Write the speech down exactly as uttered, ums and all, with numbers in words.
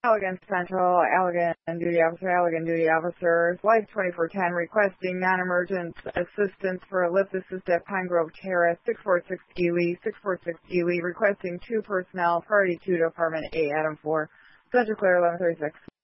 Allegan Central, Allegan Duty Officer, Allegan Duty Officer, Flight twenty-four ten requesting non-emergent assistance for a lift assist at Pine Grove Terrace, six four six Ely, six four six Ely, requesting two personnel, priority two to Apartment A, Adam four, Santa Clara eleven thirty-six.